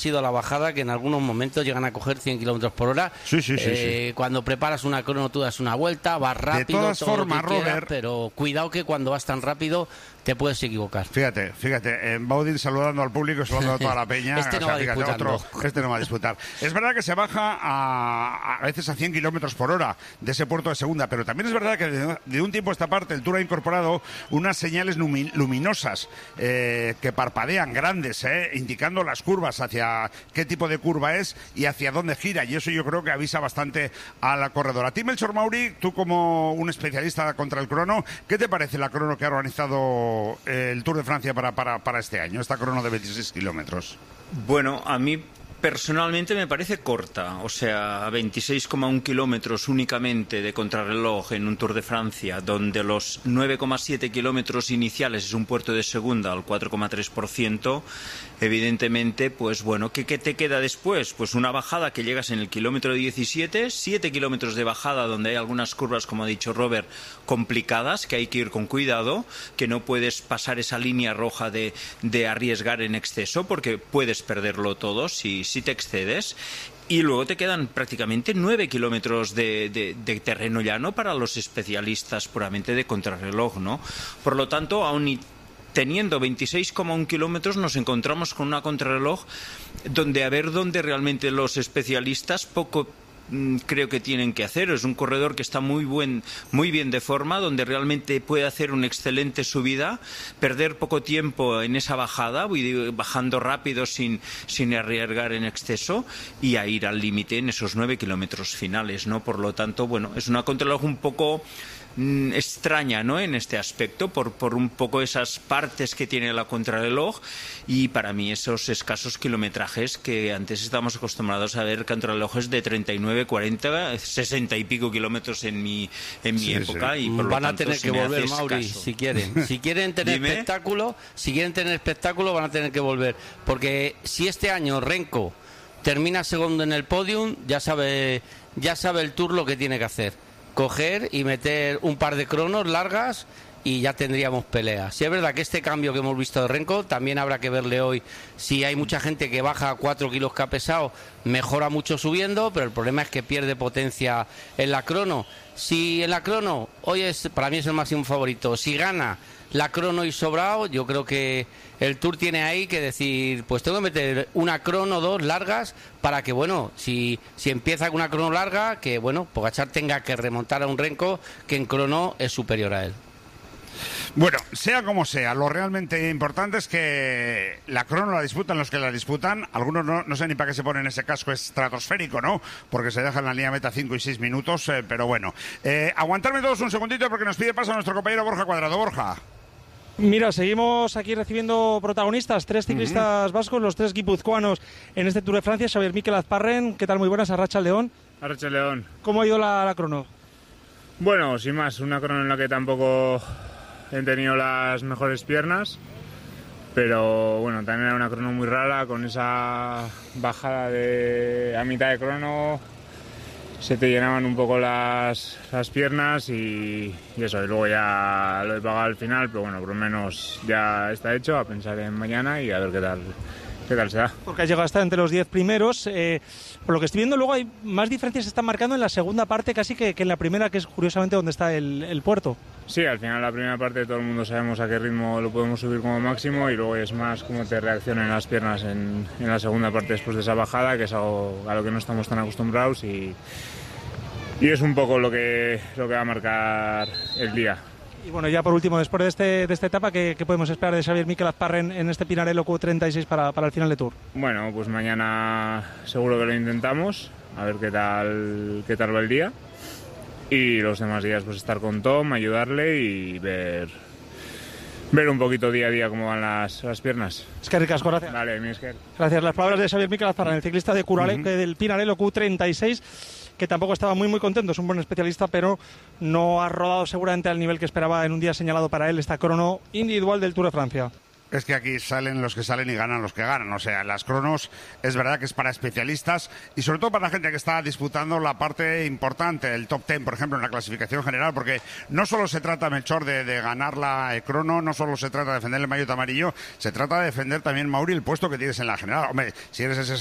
sido la bajada que en algunos momentos llegan a coger 100 kilómetros por hora. Sí. Cuando preparas una crono tú das una vuelta, vas rápido, de todas todo formas, lo que quieras, Robert, pero cuidado que cuando vas tan rápido te puedes equivocar. Fíjate, Baudin saludando al público y saludando a toda la peña. Este no va a disputar. Es verdad que se baja a veces a 100 kilómetros por hora de ese puerto de segunda, pero también es verdad que de un tiempo a esta parte el Tour ha incorporado unas señales luminosas que parpadean, grandes, indicando las curvas, hacia qué tipo de curva es y hacia dónde gira, y eso yo creo que avisa bastante a la corredora. A ti, Melchor Mauri, tú como un especialista contra el crono, ¿qué te parece la crono que ha organizado el Tour de Francia para este año, esta crono de 26 kilómetros? Bueno, a mí personalmente me parece corta, o sea, 26,1 kilómetros únicamente de contrarreloj en un Tour de Francia, donde los 9,7 kilómetros iniciales es un puerto de segunda al 4,3%, evidentemente, pues bueno, ¿qué te queda después? Pues una bajada que llegas en el kilómetro 17, 7 kilómetros de bajada donde hay algunas curvas, como ha dicho Robert, complicadas, que hay que ir con cuidado, que no puedes pasar esa línea roja de arriesgar en exceso, porque puedes perderlo todo si te excedes. Y luego te quedan prácticamente 9 kilómetros de terreno llano para los especialistas puramente de contrarreloj, ¿no? Por lo tanto, aún teniendo 26,1 kilómetros, nos encontramos con una contrarreloj donde a ver dónde realmente los especialistas poco creo que tienen que hacer. Es un corredor que está muy bien de forma, donde realmente puede hacer una excelente subida, perder poco tiempo en esa bajada, bajando rápido sin arriesgar en exceso, y a ir al límite en esos 9 kilómetros finales, ¿no? Por lo tanto, bueno, es una contrarreloj un poco extraña, ¿no?, en este aspecto, por un poco esas partes que tiene la contrarreloj, y para mí esos escasos kilometrajes que antes estábamos acostumbrados a ver contrarrelojes de 39, 40, 60 y pico kilómetros en mi época, y por lo van tanto, a tener que volver, Mauri, si quieren tener espectáculo van a tener que volver, porque si este año Renko termina segundo en el podium, ya sabe el Tour lo que tiene que hacer: coger y meter un par de cronos largas y ya tendríamos pelea. Si es verdad que este cambio que hemos visto de Renko, también habrá que verle hoy. Si hay mucha gente que baja 4 kilos que ha pesado, mejora mucho subiendo, pero el problema es que pierde potencia en la crono. Si en la crono, hoy para mí es el máximo favorito, si gana la crono y sobrado, yo creo que el Tour tiene ahí que decir, pues tengo que meter una crono o dos largas para que, bueno, si empieza con una crono larga, que, bueno, Pogačar tenga que remontar a un Renko que en crono es superior a él. Bueno, sea como sea, lo realmente importante es que la crono la disputan los que la disputan. Algunos no sé ni para qué se ponen ese casco estratosférico, ¿no? Porque se dejan la línea meta 5 y 6 minutos, pero bueno. Aguantarme todos un segundito porque nos pide paso nuestro compañero Borja Cuadrado. Borja. Mira, seguimos aquí recibiendo protagonistas, 3 ciclistas vascos, los 3 guipuzcoanos en este Tour de Francia. Xabier Mikel Azparren, ¿qué tal? Muy buenas. Arratsaldeon. Arratsaldeon. ¿Cómo ha ido la crono? Bueno, sin más, una crono en la que tampoco he tenido las mejores piernas, pero bueno, también era una crono muy rara, con esa bajada a mitad de crono se te llenaban un poco las piernas y eso, y luego ya lo he pagado al final, pero bueno, por lo menos ya está hecho, a pensar en mañana y a ver qué tal se da. Porque has llegado hasta entre los 10 primeros, por lo que estoy viendo luego hay más diferencias que se están marcando en la segunda parte casi que en la primera, que es curiosamente donde está el puerto. Sí, al final la primera parte todo el mundo sabemos a qué ritmo lo podemos subir como máximo, y luego es más cómo te reaccionan las piernas en la segunda parte después de esa bajada, que es algo a lo que no estamos tan acostumbrados, y es un poco lo que va a marcar el día. Y bueno, ya por último, después de esta etapa, ¿qué podemos esperar de Xabier Mikel Azparren en este Pinarello Q36 para el final de Tour? Bueno, pues mañana seguro que lo intentamos, a ver qué tal va el día. Y los demás días pues estar con Tom, ayudarle y ver un poquito día a día cómo van las piernas. Es que ricasco, gracias. Vale, mi Esker. Gracias. Las palabras de Xabier Mikel Azparren, el ciclista de del Pinarello Q36, que tampoco estaba muy contento. Es un buen especialista, pero no ha rodado seguramente al nivel que esperaba en un día señalado para él esta crono individual del Tour de Francia. Es que aquí salen los que salen y ganan los que ganan. O sea, las cronos es verdad que es para especialistas y sobre todo para la gente que está disputando la parte importante, el top 10, por ejemplo, en la clasificación general, porque no solo se trata, Melchor, de ganar la crono, no solo se trata de defender el maillot amarillo, se trata de defender también, Mauri, el puesto que tienes en la general. Hombre, si eres ese